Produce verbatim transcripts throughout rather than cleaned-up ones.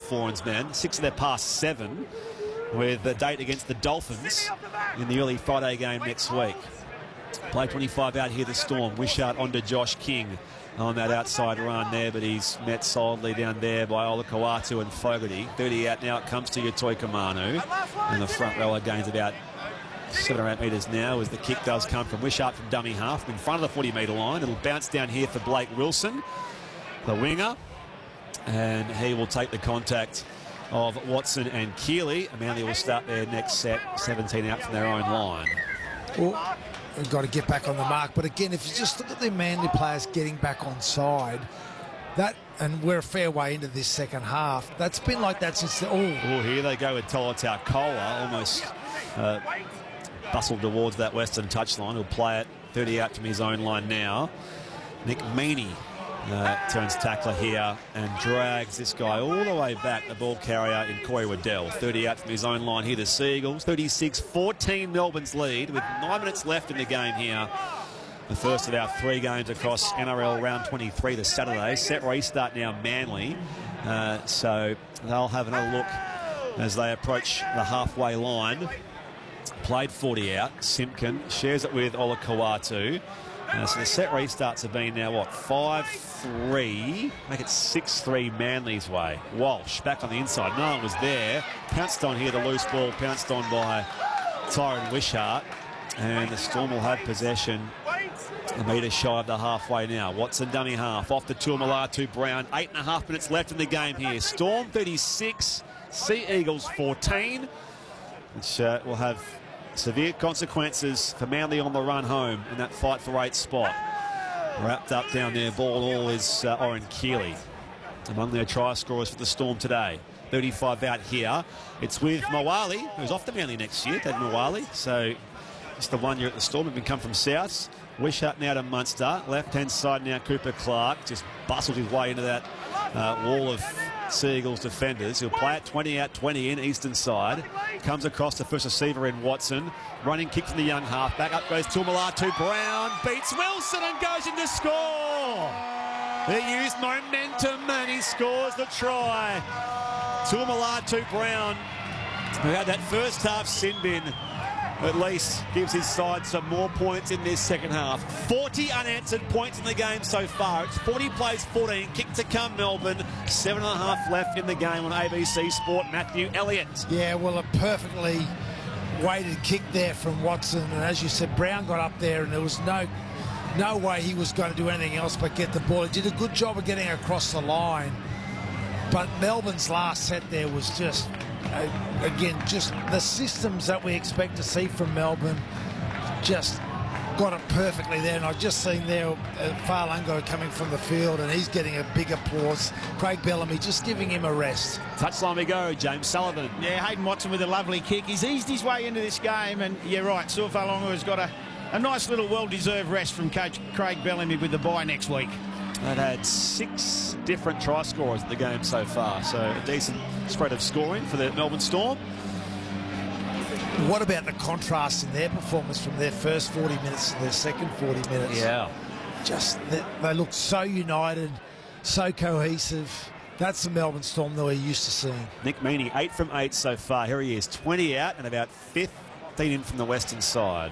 Hawthorns men, six of their past seven, with a date against the Dolphins in the early Friday game next week. Play twenty-five out here, the Storm. Wishart onto Josh King on that outside run there, but he's met solidly down there by Olakau'atu and Fogarty. thirty out now, it comes to Yatoi Kamanu. And the front rower gains about seven or eight metres now as the kick does come from Wishart from dummy half in front of the forty metre line. It'll bounce down here for Blake Wilson, the winger, and he will take the contact of Watson and Keeley. Manly will start their next set, seventeen out from their own line. Well, we've got to get back on the mark, but again, if you just look at the Manly players getting back on side, that, and we're a fair way into this second half, that's been like that since the... Oh, oh here they go with Tolotau Kola, almost uh, bustled towards that western touchline. He'll play it thirty out from his own line now. Nick Meaney uh, turns tackler here and drags this guy all the way back, the ball carrier in Corey Waddell. thirty out from his own line here, the Seagulls. thirty-six fourteen Melbourne's lead with nine minutes left in the game here. The first of our three games across N R L round twenty-three this Saturday. Set restart now, Manly. Uh, so they'll have another look as they approach the halfway line. Played forty out. Simpkin shares it with Olakau'atu. Uh, so the set restarts have been now, what, five three? Make it six three Manly's way. Walsh back on the inside. No one was there. Pounced on here, the loose ball pounced on by Tyron Wishart. And the Storm will have possession a metre shy of the halfway now. Watson dummy half off the Tuamulatu Brown. Eight and a half minutes left in the game here. Storm thirty-six, Sea Eagles fourteen, which uh, will have severe consequences for Manly on the run home in that fight for eight spot. Wrapped up down there, ball all is uh, Oren Keeley among their try scorers for the Storm today. thirty-five out here. It's with Mawali, who's off to Manly next year, Dad Mawali. So just the one year at the Storm, having come from Souths. Wishart now to Munster. Left-hand side now, Cooper Clark. Just bustled his way into that uh, wall of Seagulls defenders. He'll play it twenty out, twenty in, eastern side. Comes across the first receiver in Watson. Running kick from the young half. Back up goes Tuamulatu Brown. Beats Wilson and goes in to score. He used momentum and he scores the try. Tuamulatu Brown, who had that first half sin bin, at least gives his side some more points in this second half. forty unanswered points in the game so far. It's forty plays fourteen. Kick to come, Melbourne. Seven and a half left in the game on A B C Sport. Matthew Elliott. Yeah, well, a perfectly weighted kick there from Watson. And as you said, Brown got up there and there was no no way he was going to do anything else but get the ball. He did a good job of getting across the line. But Melbourne's last set there was just... Uh, again, just the systems that we expect to see from Melbourne just got it perfectly there. And I've just seen there uh, Farlungo coming from the field and he's getting a big applause. Craig Bellamy just giving him a rest. Touchline we go, James Sullivan. Yeah, Hayden Watson with a lovely kick. He's eased his way into this game, and you're right, Saul Farlungo has got a, a nice little well-deserved rest from coach Craig Bellamy with the bye next week. They've had six different try scorers in the game so far, so a decent spread of scoring for the Melbourne Storm. What about the contrast in their performance from their first forty minutes to their second forty minutes? Yeah. Just, they, they look so united, so cohesive. That's the Melbourne Storm that we're used to seeing. Nick Meaney, eight from eight so far. Here he is, twenty out and about fifteen in from the western side.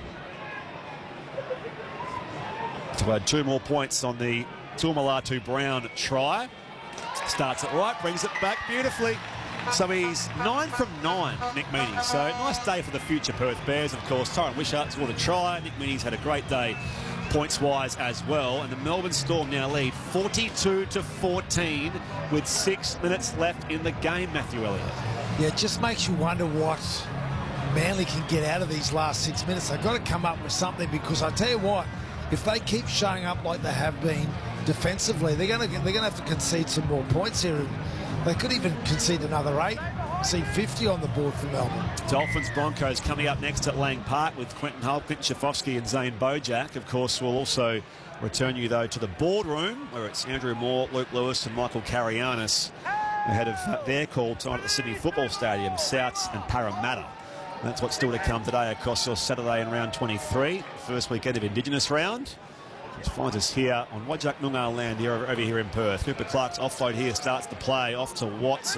To add two more points on the Tuamulatu Brown try. Starts it right, brings it back beautifully. So he's nine from nine, Nick Meaney. So nice day for the future Perth Bears, of course. Tyron Wishart's scored a try. Nick Meaney's had a great day points-wise as well. And the Melbourne Storm now lead forty-two to fourteen with six minutes left in the game, Matthew Elliott. Yeah, it just makes you wonder what Manly can get out of these last six minutes. They've got to come up with something, because I tell you what, if they keep showing up like they have been defensively, they're going to they're going to have to concede some more points here. They could even concede another eight. See fifty on the board for Melbourne. Dolphins Broncos coming up next at Lang Park with Quentin Hull, Quinton Shafovsky and Zane Bojak. Of course, we'll also return you, though, to the boardroom, where it's Andrew Moore, Luke Lewis and Michael Carianis ahead of their call tonight at the Sydney Football Stadium, Souths and Parramatta. That's what's still to come today across your Saturday in round twenty-three. First weekend of Indigenous round, which finds us here on Wajak Noongar land here over, over here in Perth. Cooper Clark's offload here starts the play off to Watson.